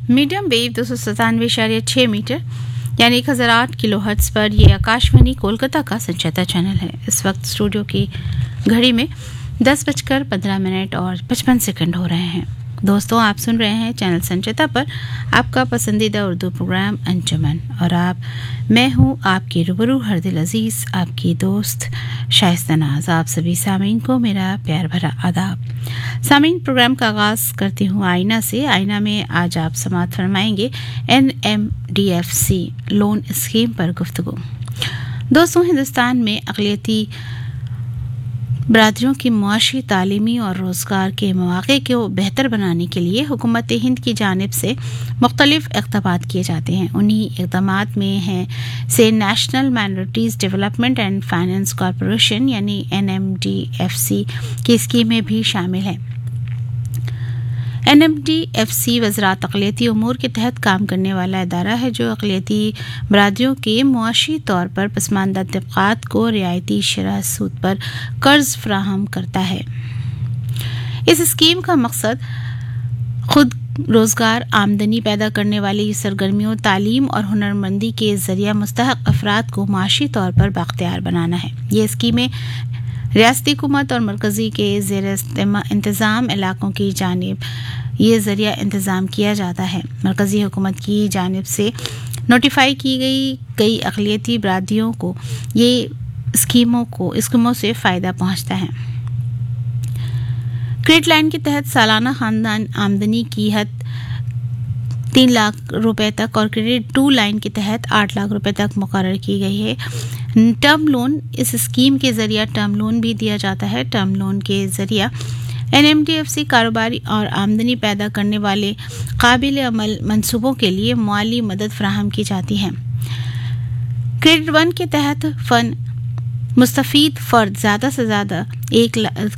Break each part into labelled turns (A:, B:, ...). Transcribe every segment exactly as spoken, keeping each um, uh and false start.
A: Medium wave दो सौ सतानवे इशारिया छः मीटर यानी एक हज़ार आठ किलो हर्ट्स पर ये आकाशवाणी कोलकाता का संचार चैनल है। इस वक्त स्टूडियो की घड़ी में दस बजकर पंद्रह मिनट और पचपन सेकंड हो रहे हैं। दोस्तों, आप सुन रहे हैं चैनल संचिता पर आपका पसंदीदा उर्दू प्रोग्राम अंजुमन, और आप मैं हूं आपकी रूबरू हरदिल अजीज़, आपकी दोस्त शाइस्ता नाज। आप सभी सामीन को मेरा प्यार भरा आदाब। सामीन, प्रोग्राम का आगाज़ करती हूं आईना से। आईना में आज आप समाअत फरमाएंगे N M D F C loan scheme पर गुफ्तगू। दोस्तों, हिंदुस्तान में अक़लियती बरादरियों की मुआशी, तालीमी और रोज़गार के मौक़े को बेहतर बनाने के लिए हुकूमत हिंद की जानिब से मुख्तलिफ इक़दामात किए जाते हैं। उन्हीं इक़दामात में हैं से national minorities development and finance corporation यानी N M D F C की स्कीमें भी शामिल हैं। N M D F C वज़रात अक़लियती उमूर के तहत काम करने वाला इदारा है जो अक़लियती बरादरियों के मुआशी तौर पर पसमानदा तबक़ात को रियायती शरह सूद पर कर्ज़ फ़राहम करता है। इस स्कीम का मकसद खुद रोज़गार, आमदनी पैदा करने वाली सरगर्मियों, तालीम और हुनरमंदी के ज़रिए मुस्तहक़ अफराद को माशी तौर पर बाख्तियार बनाना है। ये स्कीमें रियासती हुकूमत और मरकज़ी के ज़ेर इंतज़ाम इलाकों की जानिब ये ज़रिया इंतज़ाम किया जाता है। मरकज़ी हुकूमत की जानिब से नोटिफाई की गई कई अक़लियती बरादरियों को ये स्कीमों को स्कीमों से फ़ायदा पहुँचता है। क्रेडिट लाइन के तहत सालाना ख़ानदान आमदनी की हद तीन लाख रुपए तक और क्रेडिट टू लाइन के तहत आठ लाख रुपए तक मुकर्रर की गई है। टर्म लोन, इस स्कीम के ज़रिए टर्म लोन भी दिया जाता है। टर्म लोन के ज़रिए N M D F C कारोबारी और आमदनी पैदा करने वाले काबिल अमल मंसूबों के लिए माली मदद फराहम की जाती है। क्रेडिट वन के तहत फ़न मुस्तफ़ीद फ़र्द ज़्यादा से ज़्यादा एक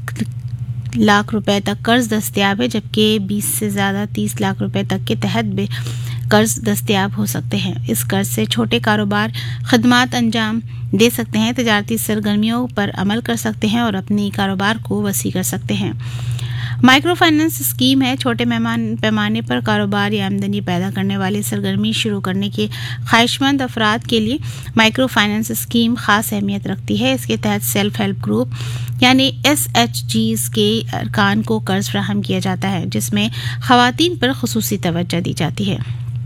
A: लाख रुपए तक कर्ज दस्तियाब है, जबकि बीस से ज़्यादा तीस लाख रुपए तक के तहत भी कर्ज दस्तियाब हो सकते हैं। इस कर्ज से छोटे कारोबार खदमात अंजाम दे सकते हैं, तजारती सरगर्मियों पर अमल कर सकते हैं और अपनी कारोबार को वसी कर सकते हैं। माइक्रो फाइनेंस स्कीम है छोटे पैमाने पर कारोबार या आमदनी पैदा करने वाली सरगर्मी शुरू करने के ख्वाहिशमंद अफराद के लिए माइक्रो फाइनेंस स्कीम खास अहमियत रखती है। इसके तहत सेल्फ हेल्प ग्रुप यानी एस एच जीज़ के अरकान को कर्ज फराहम किया जाता है, जिसमें ख़वातीन पर खुसूसी तवज्जो दी जाती है।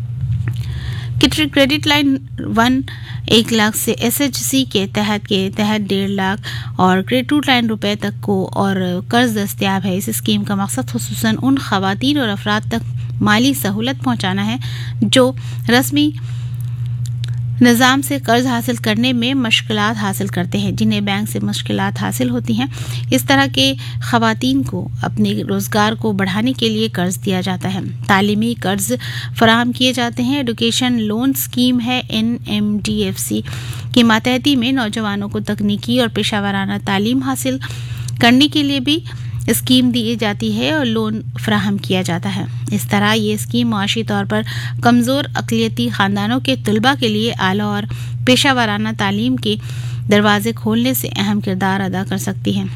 A: क्रेडिट लाइन वन एक लाख से एस एच सी के तहत के तहत डेढ़ लाख और क्रेडिट टू लाइन रुपए तक को और कर्ज दस्तियाब है। इस स्कीम का मकसद खुसूसन उन ख़वातीन और अफराद तक माली सहूलत पहुंचाना है जो रस्मी निज़ाम से कर्ज हासिल करने में मुश्किलात हासिल करते हैं, जिन्हें बैंक से मुश्किलात हासिल होती हैं। इस तरह के ख़वातीन को अपने रोज़गार को बढ़ाने के लिए कर्ज दिया जाता है। तालीमी कर्ज फराहम किए जाते हैं। एजुकेशन लोन स्कीम है N M D F C की मातहती में नौजवानों को तकनीकी और पेशा वाराना तालीम हासिल करने के लिए भी स्कीम दी जाती है और लोन फराहम किया जाता है। इस तरह ये स्कीम माशी तौर पर कमज़ोर अक़लियती ख़ानदानों के तलबा के लिए आला और पेशा वाराना तालीम के दरवाज़े खोलने से अहम किरदार अदा कर सकती है।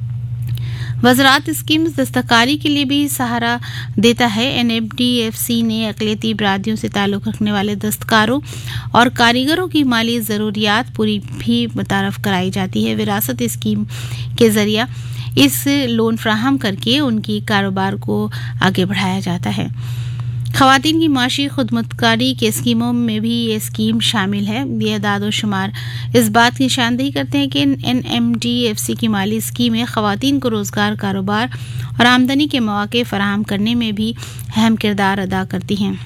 A: वज़रात स्कीम दस्तकारी के लिए भी सहारा देता है। N M D F C ने अक़लियती बरादरियों से ताल्लुक़ रखने वाले दस्तकारों और कारीगरों की माली ज़रूरियात पूरी भी मुतारफ़ कराई जाती है। विरासत स्कीम के ज़रिए इस लोन फराहम करके उनकी कारोबार को आगे बढ़ाया जाता है। ख़वातीन की माशी खुदमुख्तारी के स्कीमों में भी ये स्कीम शामिल है। ये दादो शुमार इस बात की निशानदेही करते हैं कि N M D F C की माली स्कीमें ख़वातीन को रोज़गार, कारोबार और आमदनी के मौक़े फराहम करने में भी अहम किरदार अदा करती हैं।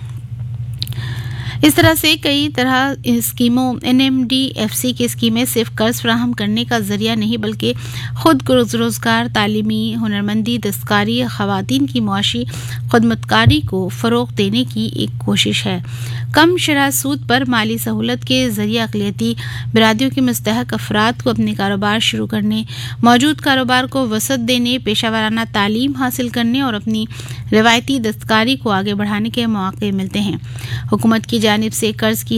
A: इस तरह से कई तरह स्कीमों N M D F C की स्कीमें सिर्फ कर्ज फराहम करने का जरिया नहीं बल्कि खुद रोज़गार, तालीमी, हुनरमंदी, दस्तकारी, ख़वातीन की मुआशी खुदमुख्तारी को फ़रोग़ देने की एक कोशिश है। कम शरह सूद पर माली सहूलत के ज़रिए अक़लियती बरादरियों के मुस्तहक़ अफराद को अपने कारोबार शुरू करने, मौजूद कारोबार को वसअत देने, पेशा वाराना तालीम हासिल करने और अपनी रवायती दस्तकारी को आगे बढ़ाने के मौक़े मिलते हैं। हुकूमत की जानिब से कर्ज की